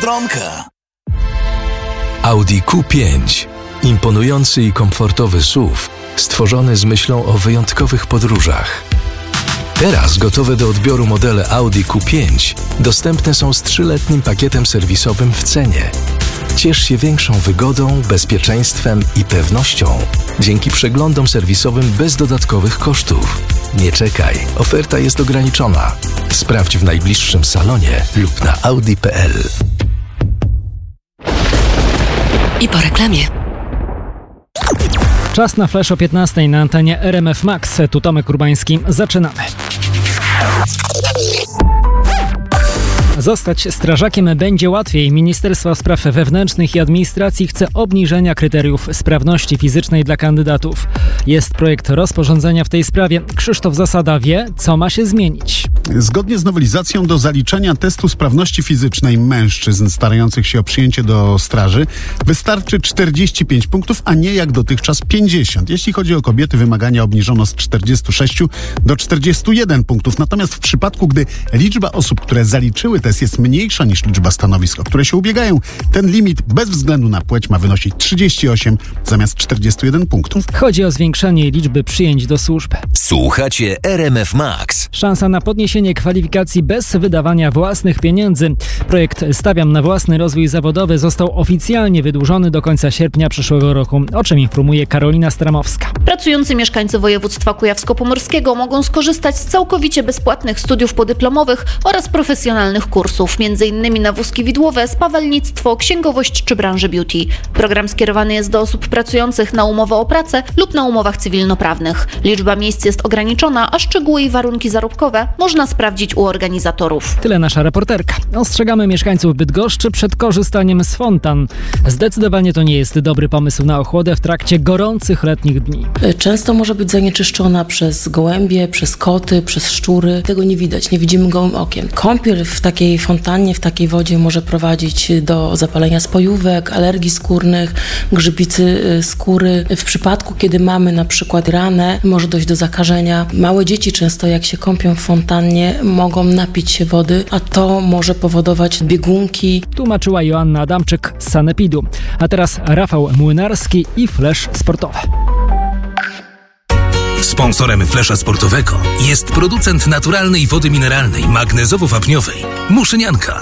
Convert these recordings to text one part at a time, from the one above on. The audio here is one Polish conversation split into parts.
Biedronka. Audi Q5. Imponujący i komfortowy SUV, stworzony z myślą o wyjątkowych podróżach. Teraz gotowe do odbioru modele Audi Q5 dostępne są z 3-letnim pakietem serwisowym w cenie. Ciesz się większą wygodą, bezpieczeństwem i pewnością dzięki przeglądom serwisowym bez dodatkowych kosztów. Nie czekaj, oferta jest ograniczona. Sprawdź w najbliższym salonie lub na audi.pl. I po reklamie. Czas na flash o 15 na antenie RMF Max. Tu Tomek Urbański. Zaczynamy. Zostać strażakiem będzie łatwiej. Ministerstwo Spraw Wewnętrznych i Administracji chce obniżenia kryteriów sprawności fizycznej dla kandydatów. Jest projekt rozporządzenia w tej sprawie. Krzysztof Zasada wie, co ma się zmienić. Zgodnie z nowelizacją do zaliczenia testu sprawności fizycznej mężczyzn starających się o przyjęcie do straży wystarczy 45 punktów, a nie jak dotychczas 50. Jeśli chodzi o kobiety, wymagania obniżono z 46 do 41 punktów. Natomiast w przypadku, gdy liczba osób, które zaliczyły test jest mniejsza niż liczba stanowisk, o które się ubiegają, ten limit bez względu na płeć ma wynosić 38 zamiast 41 punktów. Chodzi o zwiększenie liczby przyjęć do służb. Słuchacie RMF Max. Szansa na podniesienie kwalifikacji bez wydawania własnych pieniędzy. Projekt Stawiam na własny rozwój zawodowy został oficjalnie wydłużony do końca sierpnia przyszłego roku, o czym informuje Karolina Stramowska. Pracujący mieszkańcy województwa kujawsko-pomorskiego mogą skorzystać z całkowicie bezpłatnych studiów podyplomowych oraz profesjonalnych kursów, m.in. na wózki widłowe, spawalnictwo, księgowość czy branżę beauty. Program skierowany jest do osób pracujących na umowę o pracę lub na umowach cywilnoprawnych. Liczba miejsc jest ograniczona, a szczegóły i warunki zarobkowe można sprawdzić u organizatorów. Tyle nasza reporterka. Ostrzegamy mieszkańców Bydgoszczy przed korzystaniem z fontan. Zdecydowanie to nie jest dobry pomysł na ochłodę w trakcie gorących letnich dni. Często może być zanieczyszczona przez gołębie, przez koty, przez szczury. Tego nie widać, nie widzimy gołym okiem. Kąpiel w takiej fontannie, w takiej wodzie może prowadzić do zapalenia spojówek, alergii skórnych, grzybicy skóry. W przypadku, kiedy mamy na przykład ranę, może dojść do zakażenia. Małe dzieci często jak się kąpią w fontannie, mogą napić się wody, a to może powodować biegunki. Tłumaczyła Joanna Adamczyk z Sanepidu. A teraz Rafał Młynarski i Flash Sportowe. Sponsorem Flesza Sportowego jest producent naturalnej wody mineralnej magnezowo-wapniowej Muszynianka.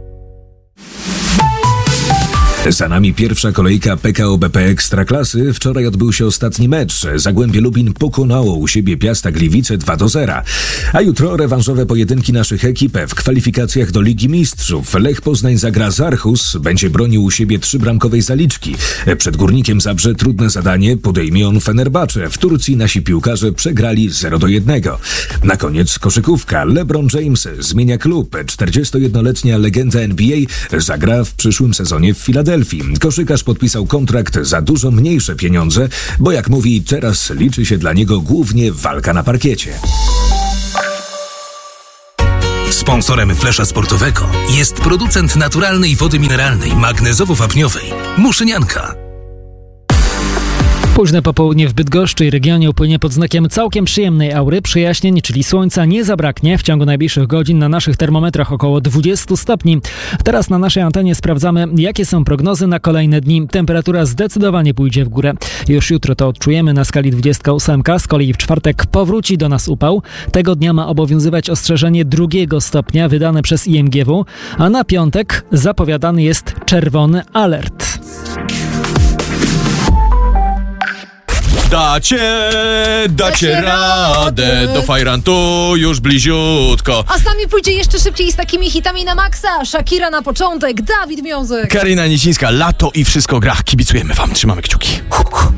Za nami pierwsza kolejka PKO BP Ekstraklasy. Wczoraj odbył się ostatni mecz. Zagłębie Lubin pokonało u siebie Piasta Gliwice 2-0. A jutro rewanżowe pojedynki naszych ekip w kwalifikacjach do Ligi Mistrzów. Lech Poznań zagra z Aarhus, będzie bronił u siebie 3-bramkowej zaliczki. Przed Górnikiem Zabrze trudne zadanie podejmie on Fenerbahce. W Turcji nasi piłkarze przegrali 0-1. Na koniec koszykówka. LeBron James zmienia klub. 41-letnia legenda NBA zagra w przyszłym sezonie w Filadelfii. Koszykarz podpisał kontrakt za dużo mniejsze pieniądze, bo jak mówi, teraz liczy się dla niego głównie walka na parkiecie. Sponsorem Flesza Sportowego jest producent naturalnej wody mineralnej magnezowo-wapniowej Muszynianka. Późne popołudnie w Bydgoszczy i regionie upłynie pod znakiem całkiem przyjemnej aury. Przejaśnień, czyli słońca, nie zabraknie. W ciągu najbliższych godzin na naszych termometrach około 20 stopni. Teraz na naszej antenie sprawdzamy, jakie są prognozy na kolejne dni. Temperatura zdecydowanie pójdzie w górę. Już jutro to odczujemy na skali 28. Z kolei w czwartek powróci do nas upał. Tego dnia ma obowiązywać ostrzeżenie 2 stopnia wydane przez IMGW, a na piątek zapowiadany jest czerwony alert. Dacie radę, do Fajrantu już bliziutko. A z nami pójdzie jeszcze szybciej z takimi hitami na maksa. Shakira na początek, Dawid Miązek, Karina Nicińska, lato i wszystko gra. Kibicujemy wam, trzymamy kciuki.